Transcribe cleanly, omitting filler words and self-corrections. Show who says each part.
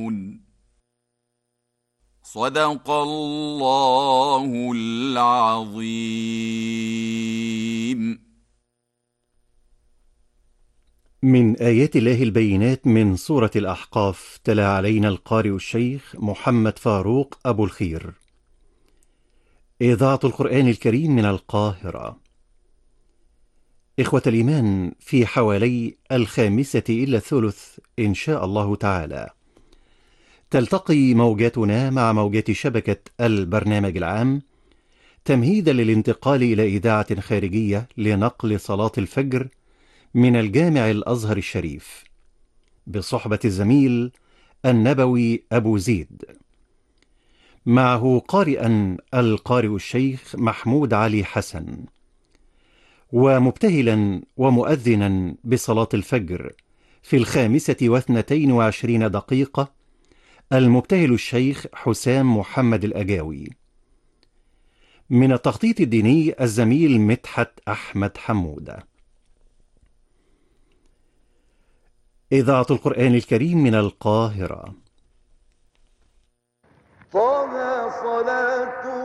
Speaker 1: يعلمون. صدق الله العظيم.
Speaker 2: من آيات الله البينات من سورة الأحقاف، تلا علينا القارئ الشيخ محمد فاروق أبو الخير. إذاعة القرآن الكريم من القاهرة. إخوة الإيمان، في حوالي 1:55 إن شاء الله تعالى تلتقي موجاتنا مع موجات شبكة البرنامج العام، تمهيدا للانتقال إلى إذاعة خارجية لنقل صلاة الفجر من الجامع الأزهر الشريف، بصحبة الزميل النبوي أبو زيد، معه قارئا القارئ الشيخ محمود علي حسن، ومبتهلا ومؤذنا بصلاة الفجر في 5:22 المبتهل الشيخ حسام محمد الأجاوي. من التخطيط الديني الزميل مدحت أحمد حمودة. إذاعة القرآن الكريم من القاهرة.
Speaker 3: طه صلاة